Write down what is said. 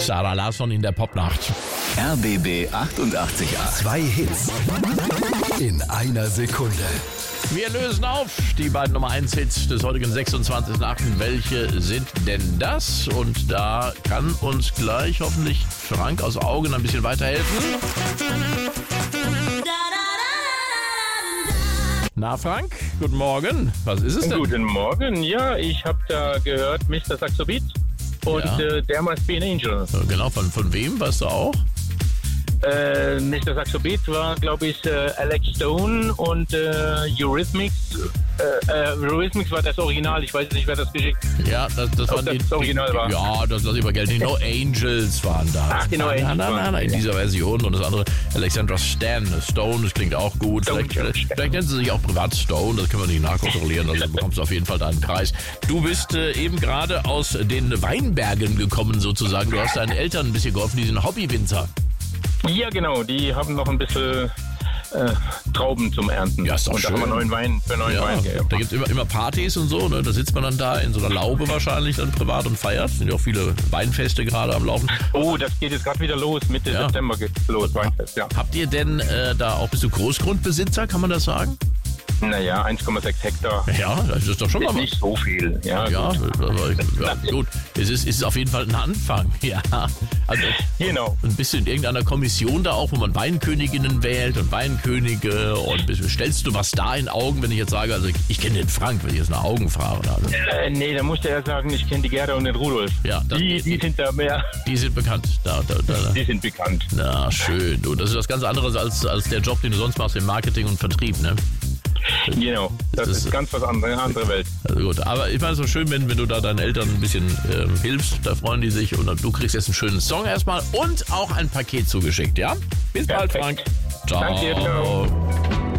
Sarah Larsson in der Popnacht. RBB 88.8. 2 Hits in einer Sekunde. Wir lösen auf die beiden Nummer 1 Hits des heutigen 26.8. Welche sind denn das? Und da kann uns gleich hoffentlich Frank aus Augen ein bisschen weiterhelfen. Na Frank, guten Morgen. Was ist es denn? Guten Morgen. Ja, ich habe da gehört Mr. Saxo Beat und There Must Be an Angel. Genau, von wem? Weißt du auch? Mr. Saxo Beat war, glaube ich, Alex Stone und Eurythmics. Eurythmics war das Original. Ich weiß nicht, wer das geschickt hat. Ja, das war das Original war. Ja, das lasse ich mal gelten. Die No Angels waren da. Ach, die No Angels. Nein, in dieser Version. Und das andere, Alexandra Stone, das klingt auch gut. Vielleicht nennt sie sich auch privat Stone, das können wir nicht nachkontrollieren. Also bekommst du auf jeden Fall deinen Preis. Du bist eben gerade aus den Weinbergen gekommen sozusagen. Du hast deinen Eltern ein bisschen geholfen, die sind Hobbywinzer. Ja, genau. Die haben noch ein bisschen Trauben zum Ernten. Ja, ist doch und schön. da haben wir neuen Wein gegeben. Da gibt es immer Partys und so, ne? Da sitzt man dann da in so einer Laube wahrscheinlich dann privat und feiert. Es sind ja auch viele Weinfeste gerade am Laufen. Oh, das geht jetzt gerade wieder los. Mitte September geht's los, Weinfest, ja. Habt ihr denn da auch, bist du Großgrundbesitzer, kann man das sagen? Naja, 1,6 Hektar. Ja, das ist doch schon mal was. Nicht so viel. Ja, gut. Es ist auf jeden Fall ein Anfang. Ja, also genau. Ein bisschen in irgendeiner Kommission da auch, wo man Weinköniginnen wählt und Weinkönige und stellst du was da in Augen, wenn ich jetzt sage, also ich kenne den Frank, wenn ich jetzt nach Augen frage. Also. Nee, da musste er sagen, ich kenne die Gerda und den Rudolf. Ja, die sind da mehr. Die sind bekannt. Die sind bekannt. Na, schön. Du, das ist was ganz anderes als der Job, den du sonst machst im Marketing und Vertrieb, ne? Genau, das ist ganz was anderes, eine andere Welt. Also gut, aber ich meine, es ist so schön, wenn du da deinen Eltern ein bisschen hilfst, da freuen die sich und du kriegst jetzt einen schönen Song erstmal und auch ein Paket zugeschickt, ja? Bis bald, Frank. Ciao. Danke, ciao.